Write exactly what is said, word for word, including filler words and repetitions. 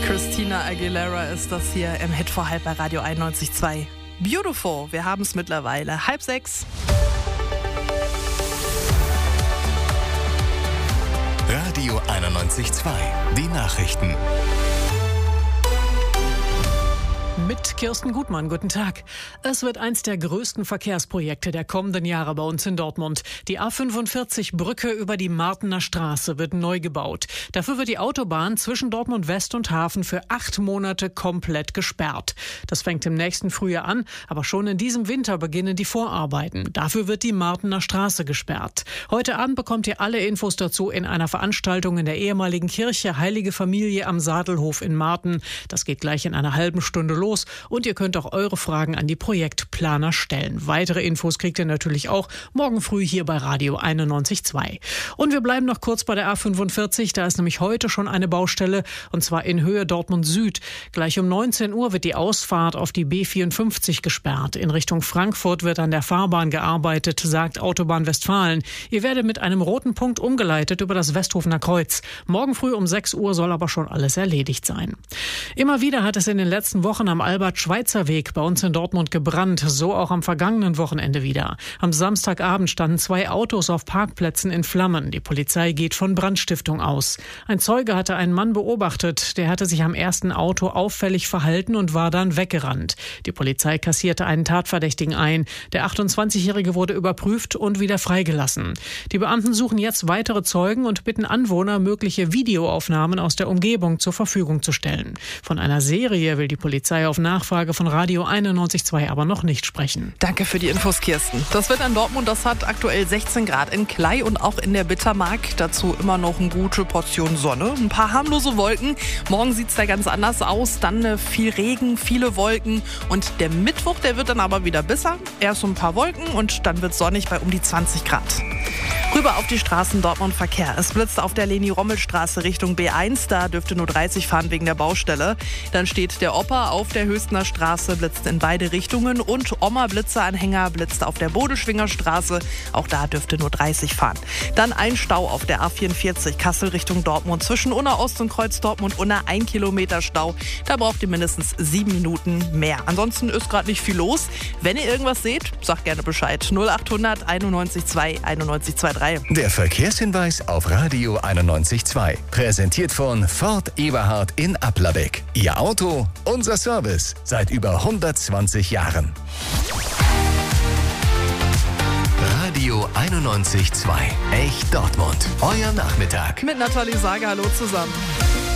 Christina Aguilera ist das hier im Hit vor halb bei Radio einundneunzig Komma zwei. Beautiful, wir haben es mittlerweile. Halb sechs. Radio einundneunzig Komma zwei, die Nachrichten. Mit Kirsten Gutmann, guten Tag. Es wird eins der größten Verkehrsprojekte der kommenden Jahre bei uns in Dortmund. Die A fünfundvierzig Brücke über die Martener Straße wird neu gebaut. Dafür wird die Autobahn zwischen Dortmund West und Hafen für acht Monate komplett gesperrt. Das fängt im nächsten Frühjahr an, aber schon in diesem Winter beginnen die Vorarbeiten. Dafür wird die Martener Straße gesperrt. Heute Abend bekommt ihr alle Infos dazu in einer Veranstaltung in der ehemaligen Kirche Heilige Familie am Sadelhof in Marten. Das geht gleich in einer halben Stunde los. Und ihr könnt auch eure Fragen an die Projektplaner stellen. Weitere Infos kriegt ihr natürlich auch morgen früh hier bei Radio einundneunzig Komma zwei. Und wir bleiben noch kurz bei der A fünfundvierzig. Da ist nämlich heute schon eine Baustelle, und zwar in Höhe Dortmund Süd. Gleich um neunzehn Uhr wird die Ausfahrt auf die B vierundfünfzig gesperrt. In Richtung Frankfurt wird an der Fahrbahn gearbeitet, sagt Autobahn Westfalen. Ihr werdet mit einem roten Punkt umgeleitet über das Westhofener Kreuz. Morgen früh um sechs Uhr soll aber schon alles erledigt sein. Immer wieder hat es in den letzten Wochen am Albert-Schweitzer-Weg bei uns in Dortmund gebrannt, so auch am vergangenen Wochenende wieder. Am Samstagabend standen zwei Autos auf Parkplätzen in Flammen. Die Polizei geht von Brandstiftung aus. Ein Zeuge hatte einen Mann beobachtet, der hatte sich am ersten Auto auffällig verhalten und war dann weggerannt. Die Polizei kassierte einen Tatverdächtigen ein. Der achtundzwanzigjährige wurde überprüft und wieder freigelassen. Die Beamten suchen jetzt weitere Zeugen und bitten Anwohner, mögliche Videoaufnahmen aus der Umgebung zur Verfügung zu stellen. Von einer Serie will die Polizei auf Nachfrage von Radio einundneunzig Komma zwei aber noch nicht sprechen. Danke für die Infos, Kirsten. Das Wetter in Dortmund, das hat aktuell sechzehn Grad in Klei und auch in der Bittermark. Dazu immer noch eine gute Portion Sonne. Ein paar harmlose Wolken. Morgen sieht es da ganz anders aus. Dann äh, viel Regen, viele Wolken. Und der Mittwoch, der wird dann aber wieder besser. Erst so ein paar Wolken und dann wird es sonnig bei um die zwanzig Grad. Rüber auf die Straßen Dortmund Verkehr. Es blitzt auf der Leni-Rommel-Straße Richtung B eins. Da dürfte nur dreißig fahren wegen der Baustelle. Dann steht der Opa auf der Höchstner Straße, blitzt in beide Richtungen. Und Oma-Blitzeranhänger blitzt auf der Bodeschwinger Straße. Auch da dürfte nur dreißig fahren. Dann ein Stau auf der A vierundvierzig Kassel Richtung Dortmund. Zwischen Unna Ost und Kreuz Dortmund Unna ein Kilometer Stau. Da braucht ihr mindestens sieben Minuten mehr. Ansonsten ist gerade nicht viel los. Wenn ihr irgendwas seht, sagt gerne Bescheid. null achthundert einundneunzig Komma zwei einundneunzig Komma drei. Der Verkehrshinweis auf Radio einundneunzig Komma zwei. Präsentiert von Ford Eberhard in Applerbeck. Ihr Auto, unser Service. Seit über hundertzwanzig Jahren. Radio einundneunzig Komma zwei. Echt Dortmund. Euer Nachmittag. Mit Nathalie Sager, hallo zusammen.